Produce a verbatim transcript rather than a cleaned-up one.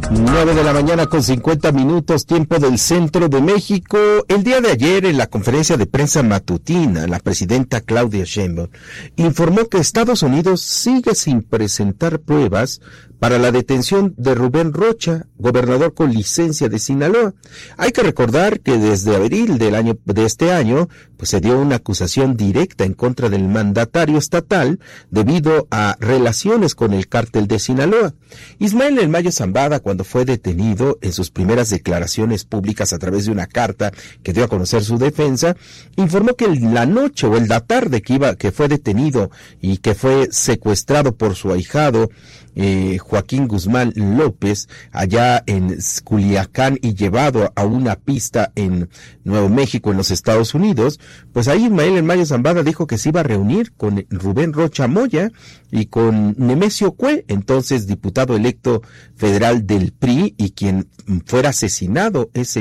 Nueve de la mañana con cincuenta minutos, tiempo del centro de México. El día de ayer, en la conferencia de prensa matutina, la presidenta Claudia Sheinbaum informó que Estados Unidos sigue sin presentar pruebas para la detención de Rubén Rocha, gobernador con licencia de Sinaloa. Hay que recordar que desde abril del año de este año, pues se dio una acusación directa en contra del mandatario estatal debido a relaciones con el cártel de Sinaloa. Ismael El Mayo Zambada, cuando fue detenido, en sus primeras declaraciones públicas a través de una carta que dio a conocer su defensa, informó que en la noche o en la tarde que iba, que fue detenido y que fue secuestrado por su ahijado, Eh, Joaquín Guzmán López, allá en Culiacán, y llevado a una pista en Nuevo México, en los Estados Unidos, pues ahí Ismael El Mayo Zambada dijo que se iba a reunir con Rubén Rocha Moya y con Nemesio Cue, entonces diputado electo federal del P R I y quien fuera asesinado ese